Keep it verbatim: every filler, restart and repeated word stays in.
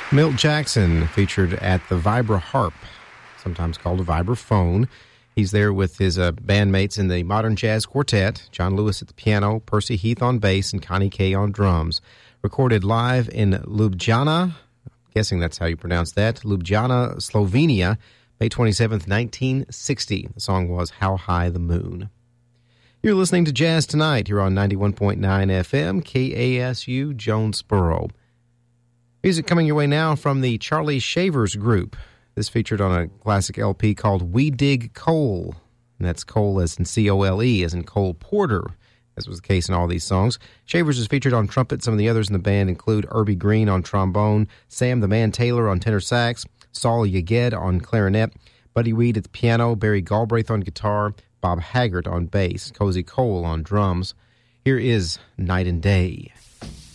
Milt Jackson featured at the Vibra Harp, sometimes called a vibraphone. He's there with his uh, bandmates in the Modern Jazz Quartet, John Lewis at the piano, Percy Heath on bass, and Connie Kay on drums. Recorded live in Ljubljana, I'm guessing that's how you pronounce that, Ljubljana, Slovenia, May twenty-seventh, nineteen sixty. The song was How High the Moon. You're listening to Jazz Tonight here on ninety-one point nine F M, K A S U, Jonesboro. Music coming your way now from the Charlie Shavers Group. This featured on a classic L P called We Dig Cole. And that's Cole as in C O L E, as in Cole Porter, as was the case in all these songs. Shavers is featured on trumpet. Some of the others in the band include Irby Green on trombone, Sam the Man Taylor on tenor sax, Saul Yaged on clarinet, Buddy Weed at the piano, Barry Galbraith on guitar, Bob Haggart on bass, Cozy Cole on drums. Here is Night and Day.